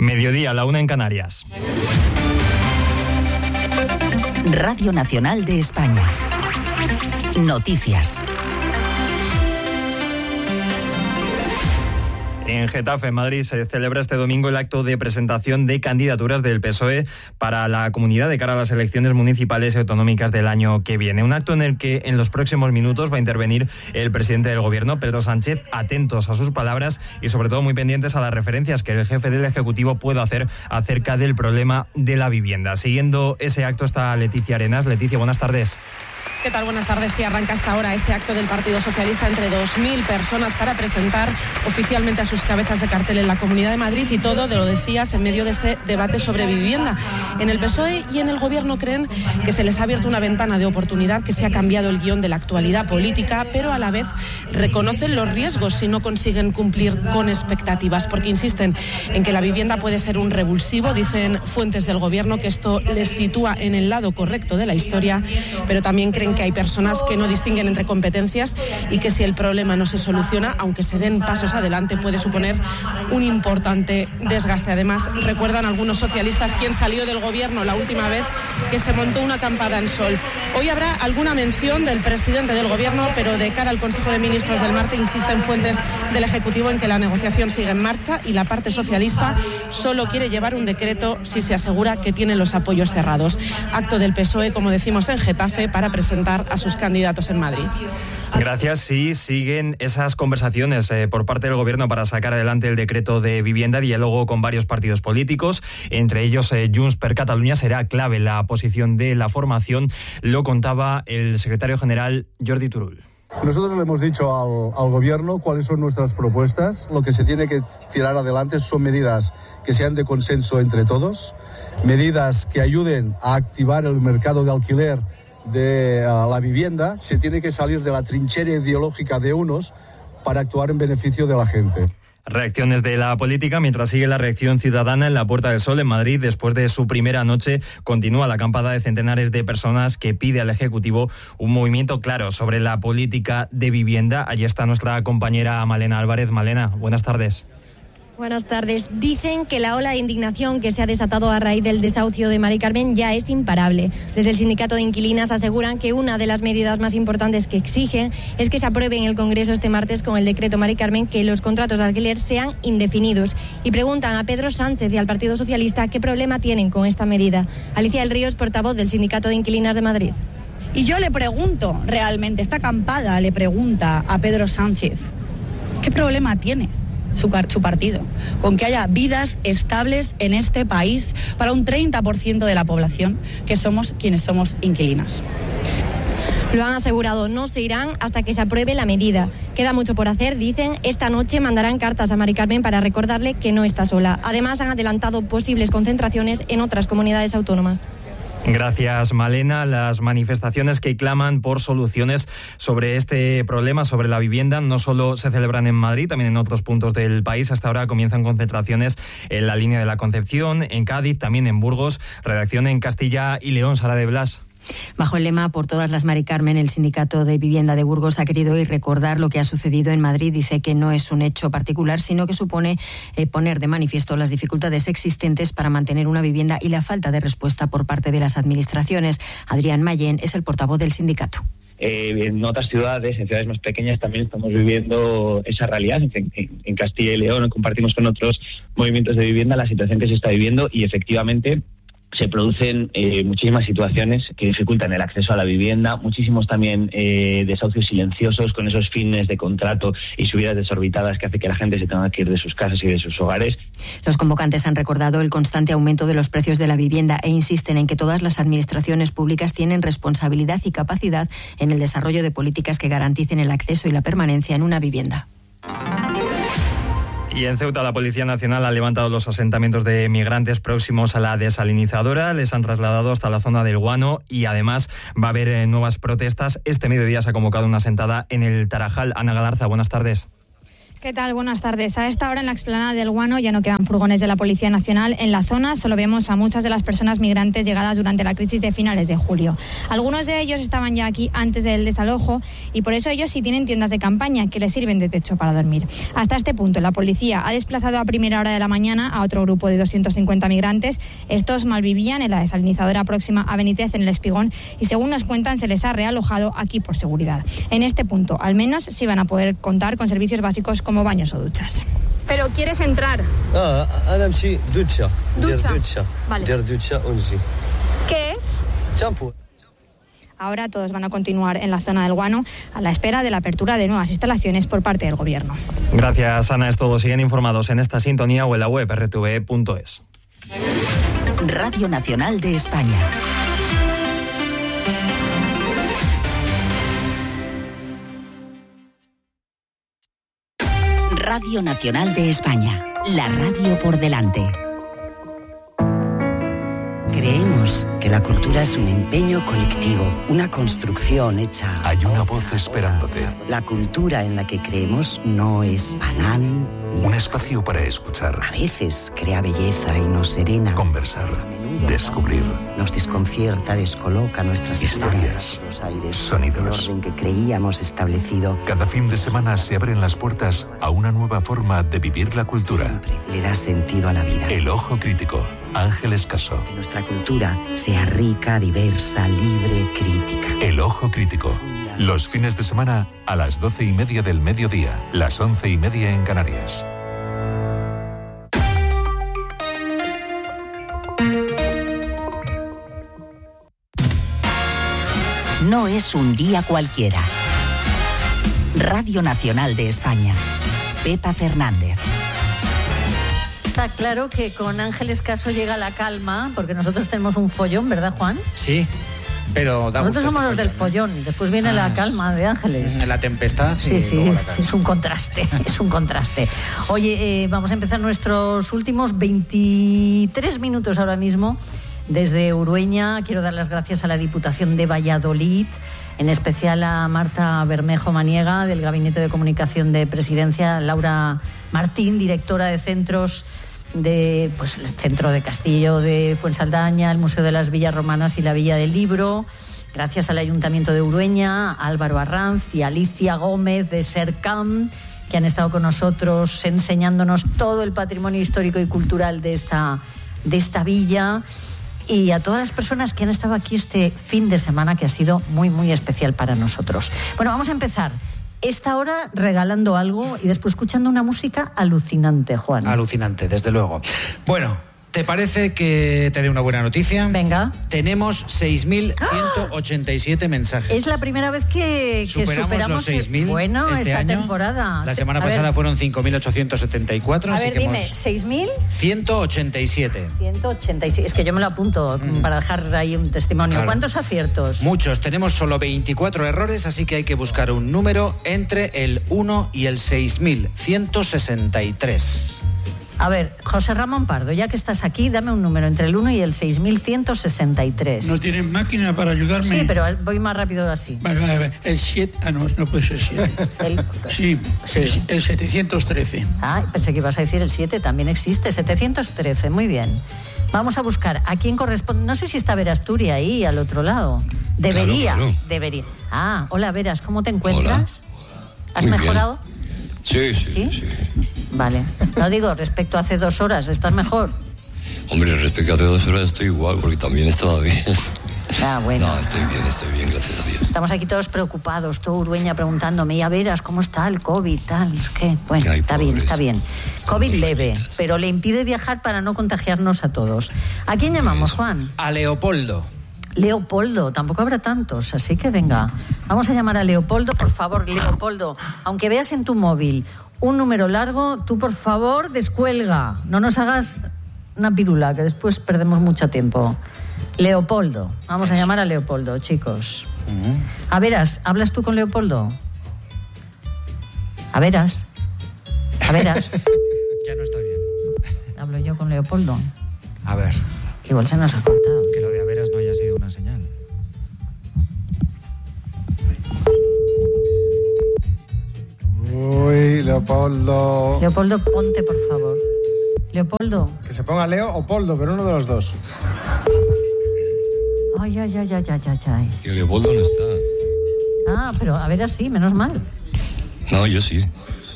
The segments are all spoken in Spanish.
Mediodía, la 1 en Canarias. Radio Nacional de España. Noticias. En Getafe, en Madrid, se celebra este domingo el acto de presentación de candidaturas del PSOE para la comunidad de cara a las elecciones municipales y autonómicas del año que viene. Un acto en el que en los próximos minutos va a intervenir el presidente del Gobierno, Pedro Sánchez, atentos a sus palabras y sobre todo muy pendientes a las referencias que el jefe del Ejecutivo pueda hacer acerca del problema de la vivienda. Siguiendo ese acto está Leticia Arenas. Leticia, buenas tardes. ¿Qué tal? Buenas tardes. Sí, arranca hasta ahora ese acto del Partido Socialista entre 2.000 personas para presentar oficialmente a sus cabezas de cartel en la Comunidad de Madrid y todo, te lo decías, en medio de este debate sobre vivienda. En el PSOE y en el Gobierno creen que se les ha abierto una ventana de oportunidad, que se ha cambiado el guión de la actualidad política, pero a la vez reconocen los riesgos si no consiguen cumplir con expectativas, porque insisten en que la vivienda puede ser un revulsivo. Dicen fuentes del Gobierno que esto les sitúa en el lado correcto de la historia, pero también creen que hay personas que no distinguen entre competencias y que si el problema no se soluciona, aunque se den pasos adelante, puede suponer un importante desgaste. Además, recuerdan algunos socialistas quién salió del Gobierno la última vez que se montó una acampada en Sol. Hoy habrá alguna mención del presidente del Gobierno, pero de cara al Consejo de Ministros del martes insisten fuentes del Ejecutivo en que la negociación sigue en marcha y la parte socialista solo quiere llevar un decreto si se asegura que tiene los apoyos cerrados. Acto del PSOE, como decimos, en Getafe para presentar a sus candidatos en Madrid. Gracias. Sí, siguen esas conversaciones por parte del Gobierno para sacar adelante el decreto de vivienda. Diálogo con varios partidos políticos, entre ellos Junts per Catalunya. Será clave la posición de la formación. Lo contaba el secretario general Jordi Turull. Nosotros le hemos dicho al Gobierno cuáles son nuestras propuestas. Lo que se tiene que tirar adelante son medidas que sean de consenso entre todos, medidas que ayuden a activar el mercado de alquiler de la vivienda. Se tiene que salir de la trinchera ideológica de unos para actuar en beneficio de la gente. Reacciones de la política mientras sigue la reacción ciudadana en la Puerta del Sol en Madrid. Después de su primera noche continúa la acampada de centenares de personas que pide al Ejecutivo un movimiento claro sobre la política de vivienda. Allí está nuestra compañera Malena Álvarez. Malena, buenas tardes. Buenas tardes. Dicen que la ola de indignación que se ha desatado a raíz del desahucio de Mari Carmen ya es imparable. Desde el sindicato de inquilinas aseguran que una de las medidas más importantes que exigen es que se apruebe en el Congreso este martes con el decreto Mari Carmen que los contratos de alquiler sean indefinidos. Y preguntan a Pedro Sánchez y al Partido Socialista qué problema tienen con esta medida. Alicia del Río es portavoz del sindicato de inquilinas de Madrid. Y yo le pregunto, realmente, esta acampada le pregunta a Pedro Sánchez, ¿qué problema tiene su partido con que haya vidas estables en este país para un 30% de la población que somos quienes somos inquilinas? Lo han asegurado, no se irán hasta que se apruebe la medida. Queda mucho por hacer, dicen. Esta noche mandarán cartas a Mari Carmen para recordarle que no está sola. Además, han adelantado posibles concentraciones en otras comunidades autónomas. Gracias, Malena. Las manifestaciones que claman por soluciones sobre este problema, sobre la vivienda, no solo se celebran en Madrid, también en otros puntos del país. Hasta ahora comienzan concentraciones en la línea de la Concepción, en Cádiz, también en Burgos. Redacción en Castilla y León, Sara de Blas. Bajo el lema Por todas las Mari Carmen, el sindicato de vivienda de Burgos ha querido hoy recordar lo que ha sucedido en Madrid. Dice que no es un hecho particular, sino que supone poner de manifiesto las dificultades existentes para mantener una vivienda y la falta de respuesta por parte de las administraciones. Adrián Mayén es el portavoz del sindicato. En otras ciudades, en ciudades más pequeñas, también estamos viviendo esa realidad. En Castilla y León compartimos con otros movimientos de vivienda la situación que se está viviendo y efectivamente se producen muchísimas situaciones que dificultan el acceso a la vivienda, muchísimos también desahucios silenciosos con esos fines de contrato y subidas desorbitadas que hace que la gente se tenga que ir de sus casas y de sus hogares. Los convocantes han recordado el constante aumento de los precios de la vivienda e insisten en que todas las administraciones públicas tienen responsabilidad y capacidad en el desarrollo de políticas que garanticen el acceso y la permanencia en una vivienda. Y en Ceuta, la Policía Nacional ha levantado los asentamientos de migrantes próximos a la desalinizadora. Les han trasladado hasta la zona del Guano y además va a haber nuevas protestas. Este mediodía se ha convocado una sentada en el Tarajal. Ana Galarza, buenas tardes. ¿Qué tal? Buenas tardes. A esta hora en la explanada del Guano ya no quedan furgones de la Policía Nacional. En la zona solo vemos a muchas de las personas migrantes llegadas durante la crisis de finales de julio. Algunos de ellos estaban ya aquí antes del desalojo y por eso ellos sí tienen tiendas de campaña que les sirven de techo para dormir. Hasta este punto la policía ha desplazado a primera hora de la mañana a otro grupo de 250 migrantes. Estos malvivían en la desalinizadora próxima a Benítez, en El Espigón, y según nos cuentan se les ha realojado aquí por seguridad. En este punto al menos sí van a poder contar con servicios básicos como baños o duchas. ¿Pero quieres entrar? Ducha. Ducha. Vale. ¿Qué es? Champú. Ahora todos van a continuar en la zona del Guano a la espera de la apertura de nuevas instalaciones por parte del Gobierno. Gracias, Ana. Es todo. Siguen informados en esta sintonía o en la web rtve.es. Radio Nacional de España. Radio Nacional de España, la radio por delante. Creemos que la cultura es un empeño colectivo, una construcción hecha... Hay una voz esperándote. La cultura en la que creemos no es banal. Un espacio para escuchar. A veces crea belleza y nos serena. Conversar, descubrir. Nos desconcierta, descoloca nuestras historias, los aires, sonidos. El orden que creíamos establecido. Cada fin de semana se abren las puertas a una nueva forma de vivir la cultura. Siempre le da sentido a la vida. El Ojo Crítico, Ángeles Casó. Que nuestra cultura sea rica, diversa, libre, crítica. El Ojo Crítico. Los fines de semana a las 12:30 del mediodía, las 11:30 en Canarias. No es un día cualquiera. Radio Nacional de España. Pepa Fernández. Está claro que con Ángeles Casó llega la calma, porque nosotros tenemos un follón, ¿verdad, Juan? Sí, pero nosotros somos los del follón, después viene la calma de Ángeles. La tempestad. Sí, es un contraste, es un contraste. Oye, vamos a empezar nuestros últimos 23 minutos ahora mismo desde Urueña. Quiero dar las gracias a la Diputación de Valladolid, en especial a Marta Bermejo Maniega, del Gabinete de Comunicación de Presidencia, Laura Martín, directora de centros de el Centro de Castillo de Fuensaldaña, el Museo de las Villas Romanas y la Villa del Libro. Gracias al Ayuntamiento de Urueña, a Álvaro Arranz y a Alicia Gómez de Sercam, que han estado con nosotros enseñándonos todo el patrimonio histórico y cultural de esta villa. Y a todas las personas que han estado aquí este fin de semana, que ha sido muy, muy especial para nosotros. Bueno, vamos a empezar esta hora regalando algo y después escuchando una música alucinante, Juan. Alucinante, desde luego. Bueno, ¿te parece que te dé una buena noticia? Venga. Tenemos 6.187 mensajes. Es la primera vez que superamos los 6.000 esta año. Temporada. La semana pasada fueron 5.874. A así ver, que dime, ¿6.000? 187. 187. Es que yo me lo apunto para dejar ahí un testimonio. Claro. ¿Cuántos aciertos? Muchos. Tenemos solo 24 errores, así que hay que buscar un número entre el 1 y el 6.163. A ver, José Ramón Pardo, ya que estás aquí, dame un número entre el 1 y el 6.163. ¿No tienen máquina para ayudarme? Sí, pero voy más rápido así. Vale. El 7... Ah, no puede ser 7. Sí. El 713. Ah, pensé que ibas a decir el 7, también existe. 713, muy bien. Vamos a buscar a quién corresponde. No sé si está Verasturi ahí, al otro lado. Debería. Ah, hola Veras, ¿cómo te encuentras? Hola. ¿Has mejorado? Bien. Sí. Vale. No digo, respecto a hace 2 horas, ¿estás mejor? Hombre, respecto a hace 2 horas estoy igual, porque también estaba bien. Ah, bueno. No, estoy bien, gracias a Dios. Estamos aquí todos preocupados, todo Urueña preguntándome, ya verás cómo está el COVID, tal, ¿qué? Bueno, ay, está bien. COVID leve, pero le impide viajar para no contagiarnos a todos. ¿A quién llamamos, Juan? A Leopoldo. Leopoldo, tampoco habrá tantos, así que venga, vamos a llamar a Leopoldo, por favor, Leopoldo, aunque veas en tu móvil un número largo, tú por favor descuelga, no nos hagas una pirula, que después perdemos mucho tiempo. Leopoldo, vamos a llamar a Leopoldo, chicos. A Veras, ¿hablas tú con Leopoldo? A Veras. Ya no está bien. Hablo yo con Leopoldo. A ver. Igual se nos ha cortado. Que lo de Averas no haya sido una señal. Sí, Leopoldo. Leopoldo, ponte, por favor. Leopoldo. Que se ponga Leo o Poldo, pero uno de los dos. Ay. Que Leopoldo no está. Ah, pero a ver así, menos mal. No, yo sí.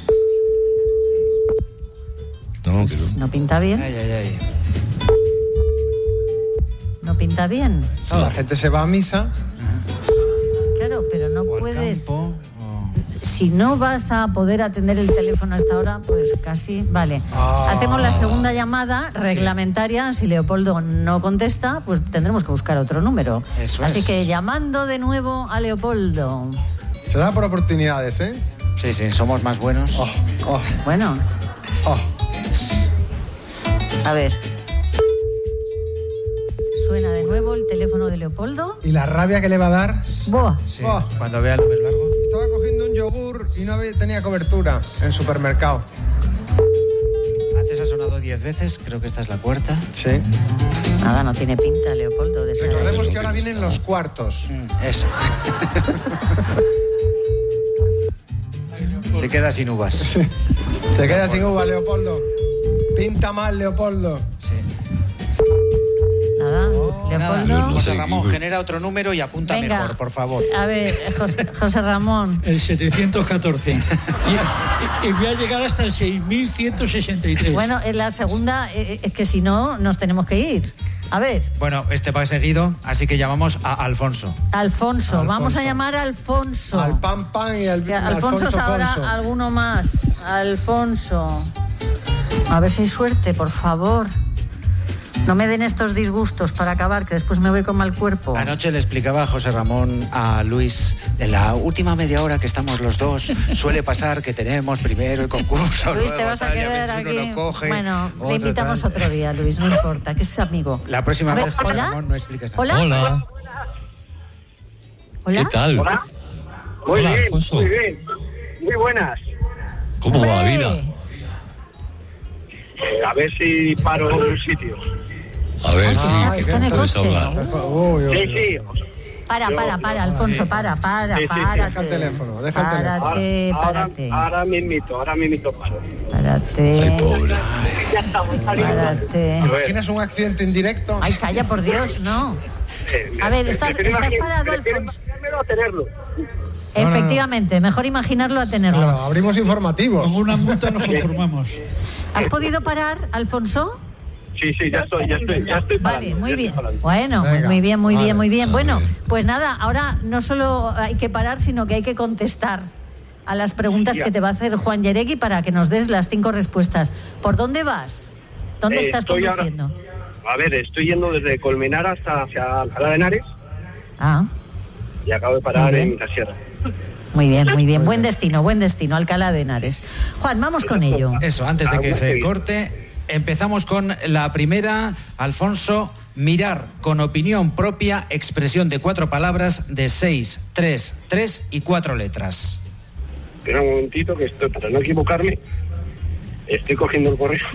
No, pero... No pinta bien. Ay. No pinta bien. No, la gente se va a misa. Claro, pero no puedes... Si no vas a poder atender el teléfono a esta hora, pues casi... Vale. Hacemos la segunda llamada reglamentaria. Si Leopoldo no contesta, pues tendremos que buscar otro número. Así que llamando de nuevo a Leopoldo. Se da por oportunidades, ¿eh? Sí, somos más buenos. Bueno. A ver. Suena de nuevo el teléfono de Leopoldo. ¿Y la rabia que le va a dar? ¡Buah! Sí, cuando vea el número largo. Estaba cogiendo un yogur y no tenía cobertura en el supermercado. Antes ha sonado 10 veces, creo que esta es la cuarta. Sí. Nada, no tiene pinta, Leopoldo. Recordemos que ahora vienen los cuartos. Eso. Se queda sin uvas. Se queda sin uvas, Leopoldo. Pinta mal, Leopoldo. Sí. Nada, Leopoldo. José Ramón, genera otro número y apunta mejor, por favor. A ver, José Ramón. El 714. Y voy a llegar hasta el 6163. Bueno, en la segunda, es que si no, nos tenemos que ir. A ver. Bueno, este va seguido, así que llamamos a Alfonso. Alfonso. Vamos a llamar a Alfonso. Al pan y al Alfonso es ahora alguno más. Alfonso. A ver si hay suerte, por favor. No me den estos disgustos para acabar, que después me voy con mal cuerpo. Anoche le explicaba José Ramón a Luis, en la última media hora que estamos los dos, suele pasar que tenemos primero el concurso. Luis, luego, te vas a quedar aquí. Bueno, le invitamos otro día, Luis, no importa, que es amigo. La próxima vez, José ¿hola? Ramón, no expliques nada. ¿Hola? ¿Qué tal? Hola. Hola, Alfonso. Muy bien. Muy buenas. ¿Cómo va la vida? A ver si paro en un sitio. A ver si está en el puedes coche. hablar. Sí. Para, Alfonso, para. Deja el teléfono, Párate. Ahora mismito paro. Párate. Ay, pobre. Ya estamos saliendo. Párate. ¿Te imaginas un accidente en directo? Ay, calla, por Dios, no. A ver, ¿estás parado, Alfonso? A tenerlo. Efectivamente, mejor imaginarlo a tenerlo. Claro, abrimos informativos. Con una multa nos conformamos. ¿Has podido parar, Alfonso? Sí, ya estoy parando. Vale, muy bien. Bueno, venga, muy bien. Bueno, pues nada, ahora no solo hay que parar, sino que hay que contestar a las preguntas que te va a hacer Juan Yeregui para que nos des las 5 respuestas. ¿Por dónde vas? ¿Dónde estás conduciendo? Ahora, a ver, estoy yendo desde Colmenar hacia Alcalá de Henares. Y acabo de parar en la sierra. Muy bien. Buen destino, Alcalá de Henares. Juan, vamos con ello. Eso, antes de que se corte, empezamos con la primera. Alfonso, mirar con opinión propia, expresión de 4 palabras de 6, 3 y 4 letras. Espera un momentito, que estoy, para no equivocarme, estoy cogiendo el correo.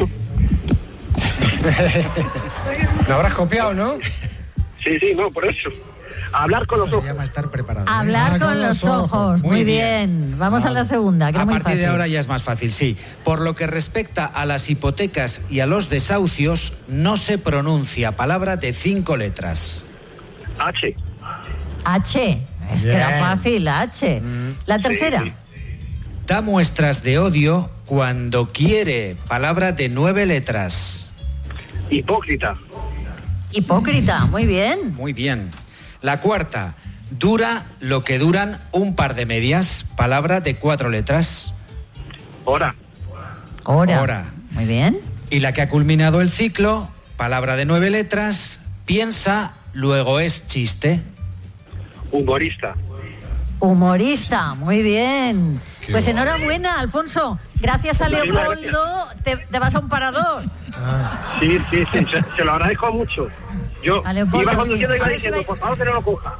Lo habrás copiado, ¿no? Sí, no, por eso. Hablar con los ojos. Se llama estar preparado. Hablar con los ojos. Muy bien. Vamos a la segunda, que a es muy partir fácil. de ahora ya es más fácil, sí. Por lo que respecta a las hipotecas y a los desahucios, no se pronuncia palabra de 5 letras. H. Es que era fácil, H. La tercera. Sí. Da muestras de odio cuando quiere palabra de 9 letras. Hipócrita, muy bien. Muy bien. La cuarta, dura lo que duran un par de medias, palabra de 4 letras. Hora. Muy bien. Y la que ha culminado el ciclo, palabra de 9 letras, piensa, luego es chiste. Humorista, muy bien. Pues enhorabuena, Alfonso. Gracias a Leopoldo te vas a un parador. Sí, se lo agradezco mucho. Yo iba conduciendo y iba diciendo, por favor, que no lo coja.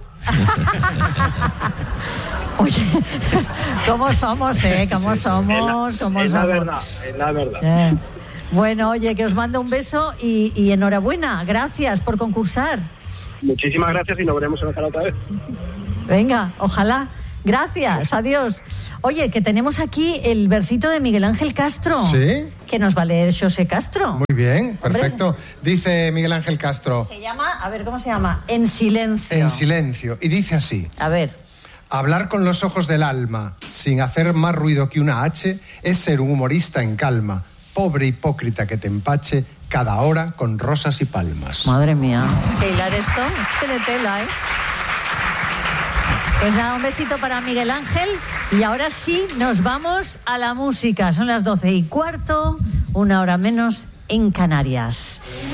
Oye, ¿cómo somos, ¿Cómo somos? Es la verdad. Bueno, oye, que os mando un beso y enhorabuena. Gracias por concursar. Muchísimas gracias y nos veremos en la sala otra vez. Venga, ojalá. Gracias, adiós. Oye, que tenemos aquí el versito de Miguel Ángel Castro. ¿Sí? Que nos va a leer José Castro. Muy bien, perfecto. Hombre. Dice Miguel Ángel Castro. Se llama, a ver, ¿cómo se llama? En silencio. En silencio. Y dice así. A ver. Hablar con los ojos del alma, sin hacer más ruido que una H, es ser un humorista en calma. Pobre hipócrita que te empache cada hora con rosas y palmas. Madre mía. Es que hilar esto es de tela, ¿eh? Pues nada, un besito para Miguel Ángel. Y ahora sí, nos vamos a la música. Son las 12:15, 1 hora menos en Canarias.